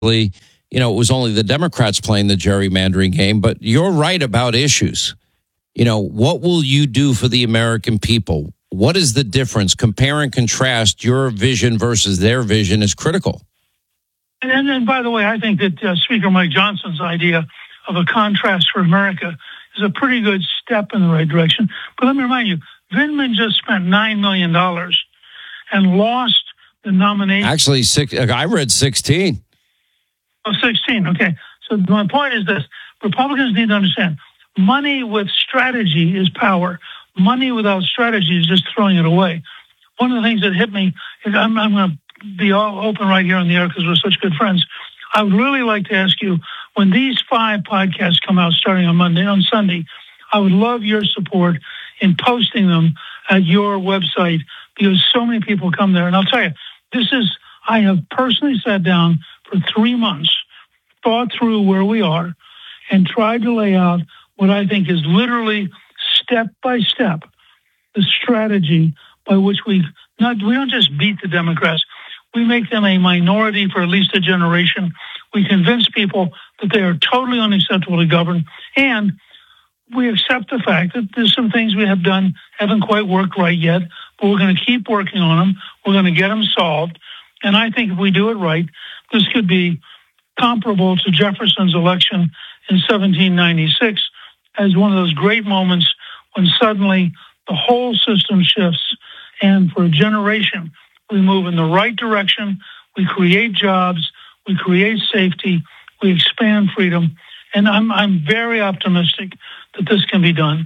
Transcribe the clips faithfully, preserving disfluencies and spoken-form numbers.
you know, it was only the Democrats playing the gerrymandering game. But you're right about issues. You know, what will you do for the American people? What is the difference? Compare and contrast your vision versus their vision is critical. And then, by the way, I think that uh, Speaker Mike Johnson's idea of a contrast for America is a pretty good step in the right direction. But let me remind you, Vindman just spent nine million dollars and lost the nomination. Actually, six, I read sixteen. Oh, sixteen. Okay. So my point is this. Republicans need to understand money with strategy is power. Money without strategy is just throwing it away. One of the things that hit me, is I'm, I'm going to be all open right here on the air because we're such good friends. I would really like to ask you, when these five podcasts come out starting on Monday, on Sunday, I would love your support in posting them at your website because so many people come there. And I'll tell you, this is, I have personally sat down for three months, thought through where we are, and tried to lay out what I think is literally step by step the strategy by which we not we don't just beat the Democrats, we make them a minority for at least a generation. We convince people that they are totally unacceptable to govern, and we accept the fact that there's some things we have done haven't quite worked right yet, but we're going to keep working on them. We're going to get them solved, and I think if we do it right, this could be comparable to Jefferson's election in seventeen ninety-six as one of those great moments when suddenly the whole system shifts, and for a generation, we move in the right direction, we create jobs, we create safety, we expand freedom, and I'm I'm very optimistic that this can be done.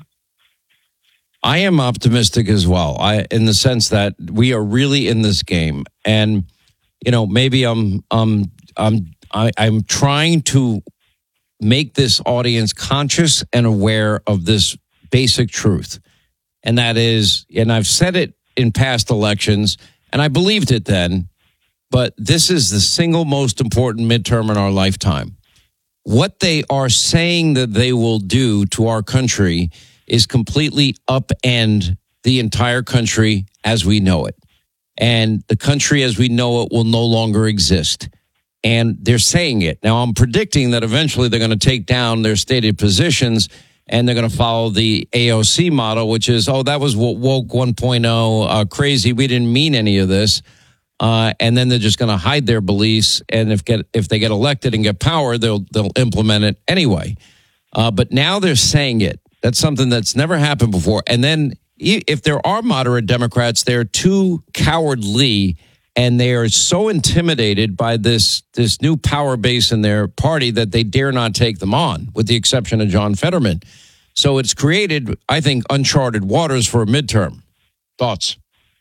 I am optimistic as well, I in the sense that we are really in this game. And, you know, maybe I'm um I'm I, I'm trying to make this audience conscious and aware of this basic truth. And that is, and I've said it in past elections, and I believed it then, but this is the single most important midterm in our lifetime. What they are saying that they will do to our country is completely upend the entire country as we know it. And the country as we know it will no longer exist. And they're saying it. Now, I'm predicting that eventually they're going to take down their stated positions and they're going to follow the A O C model, which is, oh, that was what woke one point oh uh, crazy. We didn't mean any of this. Uh, and then they're just going to hide their beliefs. And if get if they get elected and get power, they'll they'll implement it anyway. Uh, but now they're saying it. That's something that's never happened before. And then if there are moderate Democrats, they're too cowardly. And they are so intimidated by this this new power base in their party that they dare not take them on, with the exception of John Fetterman. So it's created, I think, uncharted waters for a midterm. Thoughts?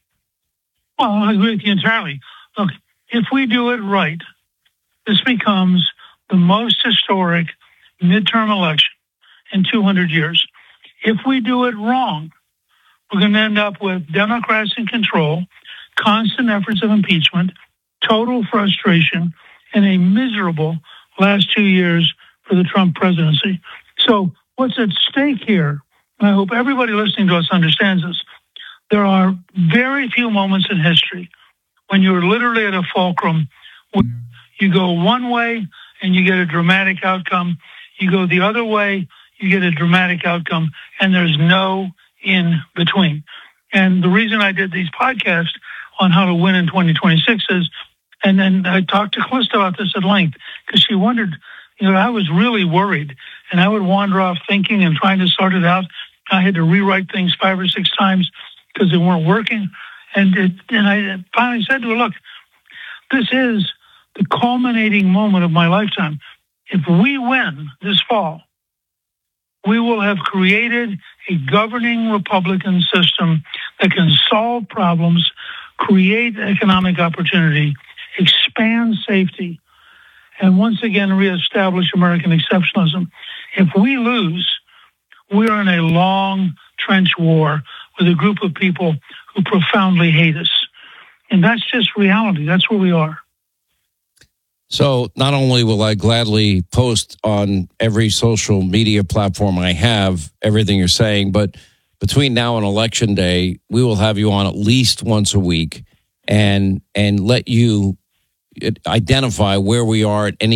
Well, I agree with you entirely. Look, if we do it right, this becomes the most historic midterm election in two hundred years. If we do it wrong, we're going to end up with Democrats in control, constant efforts of impeachment, total frustration, and a miserable last two years for the Trump presidency. So what's at stake here, and I hope everybody listening to us understands this, there are very few moments in history when you're literally at a fulcrum where you go one way and you get a dramatic outcome, you go the other way, you get a dramatic outcome, and there's no in between. And the reason I did these podcasts on how to win in twenty twenty-six is, and then I talked to Calista about this at length because she wondered, you know, I was really worried and I would wander off thinking and trying to sort it out. I had to rewrite things five or six times because they weren't working. And it, and I finally said to her, look, this is the culminating moment of my lifetime. If we win this fall, we will have created a governing Republican system that can solve problems, create economic opportunity, expand safety, and once again reestablish American exceptionalism. If we lose, we're in a long trench war with a group of people who profoundly hate us. And that's just reality. That's where we are. So not only will I gladly post on every social media platform I have everything you're saying, but between now and Election Day, we will have you on at least once a week and and let you identify where we are at any